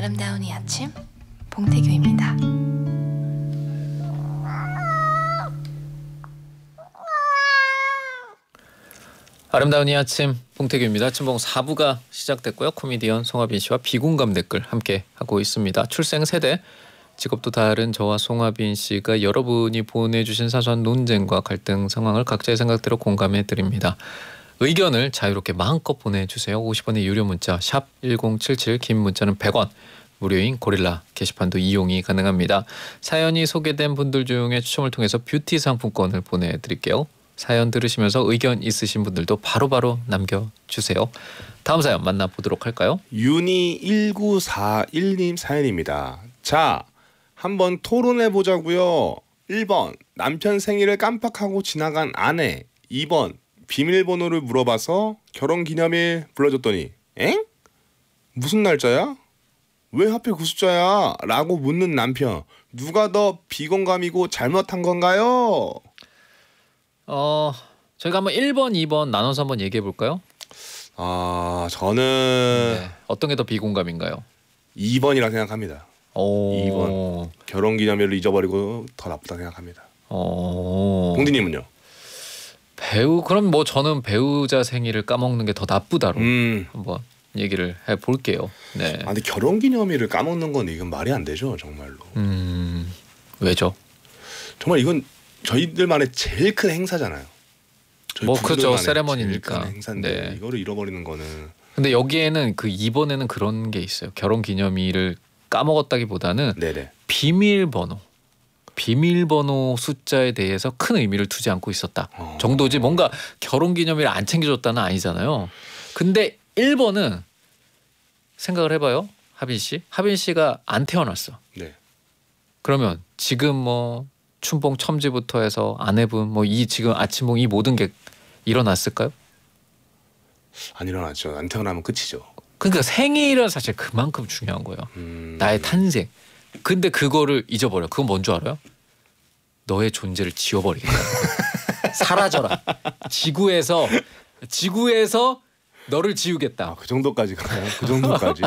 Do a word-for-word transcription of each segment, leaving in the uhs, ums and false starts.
아름다운 이 아침 봉태규입니다. 아름다운 이 아침 봉태규입니다. 춘봉 사 부가 시작됐고요. 코미디언 송하빈 씨와 비공감 댓글 함께 하고 있습니다. 출생 세대, 직업도 다른 저와 송하빈 씨가 여러분이 보내주신 사소한 논쟁과 갈등 상황을 각자의 생각대로 공감해 드립니다. 의견을 자유롭게 마음껏 보내주세요. 오십 원의 유료 문자 샵 일공칠칠, 긴 문자는 백 원, 무료인 고릴라 게시판도 이용이 가능합니다. 사연이 소개된 분들 중에 추첨을 통해서 뷰티 상품권을 보내드릴게요. 사연 들으시면서 의견 있으신 분들도 바로바로 남겨주세요. 다음 사연 만나보도록 할까요? 윤희 일구사일 님 사연입니다. 자, 한번 토론해보자고요. 일 번 남편 생일을 깜빡하고 지나간 아내. 이 번 비밀번호를 물어봐서 결혼기념일 불러줬더니 엥? 무슨 날짜야? 왜 하필 그 숫자야? 라고 묻는 남편. 누가 더 비공감이고 잘못한 건가요? 어, 저희가 한번 일 번, 이 번 나눠서 한번 얘기해 볼까요? 아, 저는 네. 어떤 게 더 비공감인가요? 이 번이라 생각합니다. 오. 이 번 결혼기념일을 잊어버리고 더 나쁘다 생각합니다. 어. 봉디님은요? 배우 그럼 뭐 저는 배우자 생일을 까먹는 게 더 나쁘다로 음. 한번 얘기를 해 볼게요. 네. 아, 근데 결혼기념일을 까먹는 건 이건 말이 안 되죠, 정말로. 음. 왜죠? 정말 이건 저희들만의 제일 큰 행사잖아요. 저희 뭐 그죠, 부부들만의 세레머니니까. 제일 큰 행사인데 네. 이거를 잃어버리는 거는. 근데 여기에는 그 이번에는 그런 게 있어요. 결혼기념일을 까먹었다기보다는 네네. 비밀번호. 비밀번호 숫자에 대해서 큰 의미를 두지 않고 있었다 어. 정도지, 뭔가 결혼기념일 안 챙겨줬다는 아니잖아요. 근데 일 번은 생각을 해봐요. 하빈 씨. 하빈 씨가 안 태어났어. 네. 그러면 지금 뭐 춘봉 첨지부터 해서 아내분 뭐 이 지금 아침봉 이 모든 게 일어났을까요? 안 일어났죠. 안 태어나면 끝이죠. 그러니까 생일은 사실 그만큼 중요한 거예요. 음. 나의 탄생. 근데 그거를 잊어버려. 그건 뭔 줄 알아요? 너의 존재를 지워버리겠다. 사라져라. 지구에서 지구에서 너를 지우겠다. 아, 그 정도까지 가요? 그 정도까지?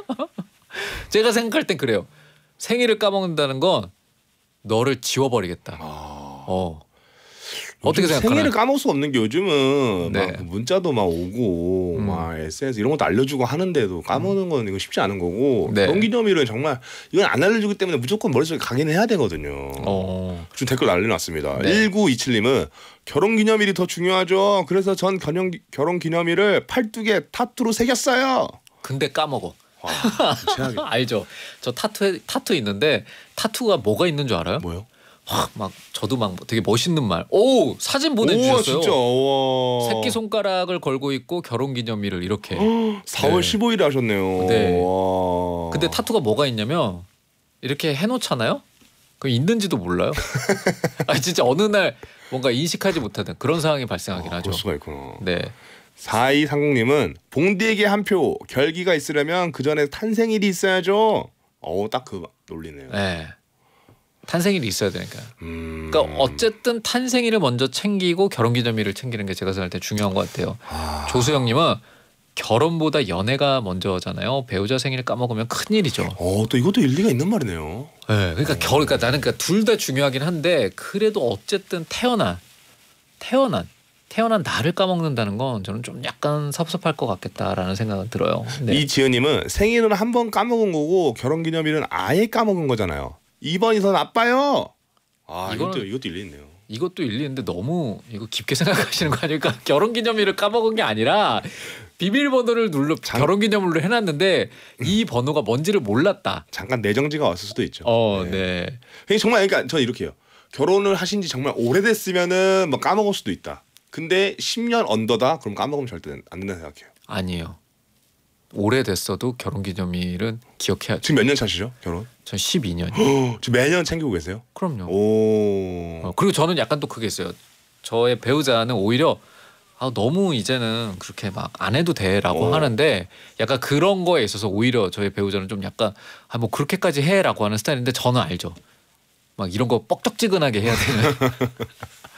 제가 생각할 땐 그래요. 생일을 까먹는다는 건 너를 지워버리겠다. 아... 어. 어떻게 생각하나요? 생일을 까먹을 수 없는 게 요즘은 네. 막 문자도 막 오고 음. 막 에스엔에스 이런 것도 알려주고 하는데도 까먹는 건 이거 쉽지 않은 거고. 네. 결혼기념일은 정말 이건 안 알려주기 때문에 무조건 머릿속에 가긴 해야 되거든요. 어. 지금 댓글 난리났습니다. 네. 일구이칠 님은 결혼기념일이 더 중요하죠. 그래서 전 결혼, 결혼기념일을 팔뚝에 타투로 새겼어요. 근데 까먹어. 와, 최악이야. 알죠. 저 타투 타투 있는데 타투가 뭐가 있는 줄 알아요? 뭐요? 확 막 저도 막 되게 멋있는 말. 오, 사진 보내주셨어요. 오, 진짜. 와. 새끼 손가락을 걸고 있고 결혼기념일을 이렇게. 사월 네. 십오일에 하셨네요. 네. 와. 근데 타투가 뭐가 있냐면 이렇게 해놓잖아요. 그 있는지도 몰라요. 아 진짜 어느 날 뭔가 인식하지 못하는 그런 상황이 발생하긴 아, 하죠. 그럴 수가 있구나. 네. 사이삼공 님은 봉디에게 한 표. 결기가 있으려면 그 전에 탄생일이 있어야죠. 어, 딱 그 논리네요. 네. 탄생일이 있어야 되니까. 음... 그러니까 어쨌든 탄생일을 먼저 챙기고 결혼기념일을 챙기는 게 제가 생각할 때 중요한 것 같아요. 아... 조수영님은 결혼보다 연애가 먼저잖아요. 배우자 생일 까먹으면 큰일이죠. 어, 또 이것도 일리가 있는 말이네요. 네, 그러니까 결, 그러니까 나는 그러니까 둘 다 중요하긴 한데 그래도 어쨌든 태어난 태어난 태어난 나를 까먹는다는 건 저는 좀 약간 섭섭할 것 같겠다라는 생각은 들어요. 네. 이지연님은 생일은 한 번 까먹은 거고 결혼기념일은 아예 까먹은 거잖아요. 이 번이 더 나빠요. 아, 이것도 이거는- 이것도 일리 있네요. 이것도 일리 있는데 너무 이거 깊게 생각하시는 거 아닐까? 결혼기념일을 까먹은 게 아니라 비밀번호를 눌러 장- 결혼기념일로 해놨는데 이 번호가 뭔지를 몰랐다. 잠깐 내정지가 왔을 수도 있죠. 어, 네. 네. 그게 정말 그러니까 저는 이렇게 해요. 결혼을 하신 지 정말 오래됐으면은 뭐 까먹을 수도 있다. 근데 십 년 언더다? 그럼 까먹으면 절대 안 된다 생각해요. 아니에요. 오래됐어도 결혼기념일은 기억해야죠. 지금 몇 년 차시죠? 결혼? 전 십이 년이요. 지금 매년 챙기고 계세요? 그럼요. 오. 어, 그리고 저는 약간 또 그게 있어요. 저의 배우자는 오히려 아, 너무 이제는 그렇게 막 안 해도 돼라고 어. 하는데 약간 그런 거에 있어서 오히려 저의 배우자는 좀 약간 아, 뭐 그렇게까지 해라고 하는 스타일인데 저는 알죠. 막 이런 거 뻑적지근하게 해야 되는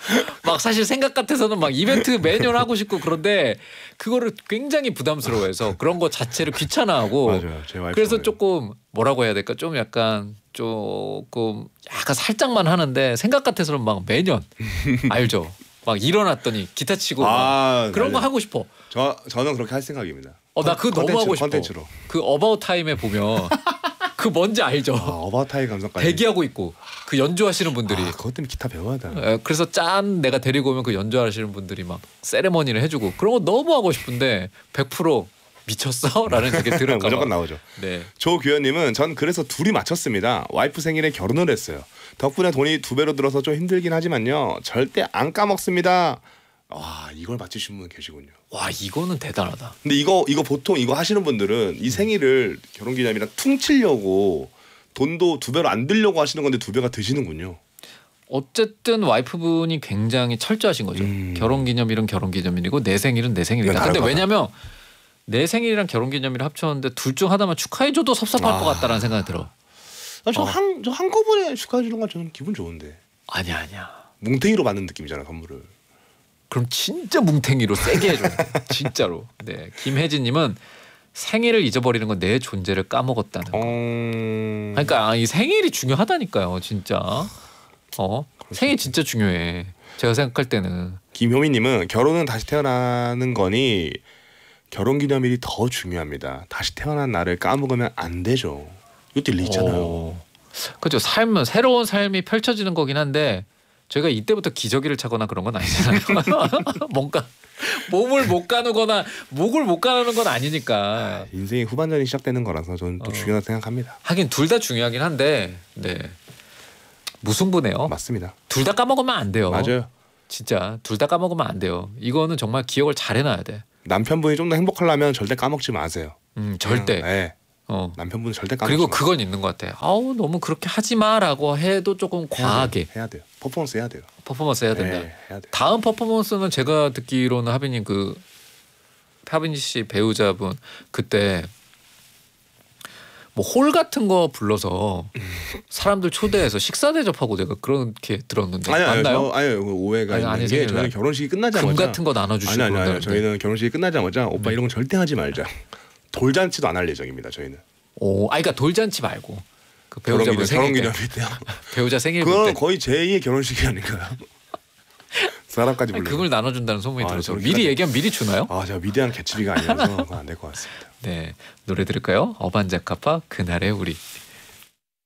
막 사실 생각 같아서는 막 이벤트 매년 하고 싶고 그런데 그거를 굉장히 부담스러워해서 그런 거 자체를 귀찮아하고 맞아요. 제 와이프 그래서 그래요. 조금 뭐라고 해야 될까 좀 약간 조금 약간 살짝만 하는데 생각 같아서는 막 매년 알죠. 막 일어났더니 기타 치고 아, 막 그런 거 난리. 하고 싶어. 저 저는 그렇게 할 생각입니다. 어 나 그거 너무 컨텐츠로, 하고 싶어. 컨텐츠로. 그 어바웃 타임에 보면 그 뭔지 알죠. 아, 어바타이 감성까지. 대기하고 있고 그 연주하시는 분들이 아, 그것 때문에 기타 배워야 돼. 에, 그래서 짠 내가 데리고 오면 그 연주하시는 분들이 막 세레머니를 해주고 그런 거 너무 하고 싶은데 백 퍼센트 미쳤어? 라는 얘기 들을까 봐. 무조건 나오죠. 네. 조규현님은 전 그래서 둘이 맞췄습니다. 와이프 생일에 결혼을 했어요. 덕분에 돈이 두 배로 들어서 좀 힘들긴 하지만요. 절대 안 까먹습니다. 와 이걸 맞추신 분 계시군요. 와 이거는 대단하다. 근데 이거 이거 보통 이거 하시는 분들은 이 생일을 결혼기념이랑 퉁치려고 돈도 두 배로 안 들려고 하시는 건데 두 배가 드시는군요. 어쨌든 와이프분이 굉장히 철저하신 거죠. 음. 결혼기념일은 결혼기념일이고 내 생일은 내 생일이다. 이건 근데 다르다. 왜냐면 내 생일이랑 결혼기념일을 합쳤는데 둘 중 하나만 축하해줘도 섭섭할 아. 것 같다라는 생각이 들어. 어. 저한 저 한꺼번에 축하해 주는 건 저는 기분 좋은데. 아니야 아니야. 뭉탱이로 받는 느낌이잖아 선물을. 그럼 진짜 뭉탱이로 세게 해줘. 진짜로. 네. 김혜진님은 생일을 잊어버리는 건 내 존재를 까먹었다는 거. 어... 그러니까 아, 이 생일이 중요하다니까요, 진짜. 어, 생일 진짜 중요해. 제가 생각할 때는. 김효민님은 결혼은 다시 태어나는 거니 결혼기념일이 더 중요합니다. 다시 태어난 나를 까먹으면 안 되죠. 이것도 일리 있잖아요. 어, 그렇죠. 삶은 새로운 삶이 펼쳐지는 거긴 한데 저희가 이때부터 기저귀를 차거나 그런 건 아니잖아요. 뭔가 몸을 못 가누거나 목을 못 가누는 건 아니니까. 인생의 후반전이 시작되는 거라서 저는 또 어. 중요하다 생각합니다. 하긴 둘 다 중요하긴 한데, 네 무승부네요. 맞습니다. 둘 다 까먹으면 안 돼요. 맞아요. 진짜 둘 다 까먹으면 안 돼요. 이거는 정말 기억을 잘 해놔야 돼. 남편분이 좀 더 행복하려면 절대 까먹지 마세요. 음, 절대. 그냥, 네. 어. 남편분은 절대 까먹지 그리고 마세요. 그건 있는 것 같아. 아우 너무 그렇게 하지 마라고 해도 조금 해야 과하게 돼요. 해야 돼요. 퍼포먼스 해야 돼요. 퍼포먼스 해야 된다. 네, 해야 돼요. 다음 퍼포먼스는 제가 듣기로는 하빈님 그 하빈 씨 배우자분 그때 뭐 홀 같은 거 불러서 사람들 초대해서 식사 대접하고 제가 그렇게 들었는데 아니 아니 맞나요? 저 아니 그 오해가 아니, 있는 아니, 게 생일날. 저희는 결혼식이 끝나자마자 금 같은 거 나눠주시고 아니 아니 아니 그런다는데. 저희는 결혼식이 끝나자마자 오빠 네. 이런 건 절대 하지 말자. 돌잔치도 안 할 예정입니다. 저희는. 오, 아 그러니까 돌잔치 말고 그 배우자분 결혼기념 생일 때 결혼기념일 때요. 배우자 생일 그건 때 거의 제이의 결혼식이 아닌가요? 사람까지 아니, 불러. 금을 나눠준다는 소문이 아, 들어서 저는 미리 기다려- 얘기하면 미리 주나요? 아 제가 위대한 개츠비가 아니라서 그건 안 될 것 같습니다. 네 노래 들을까요? 어반자카파 그날의 우리.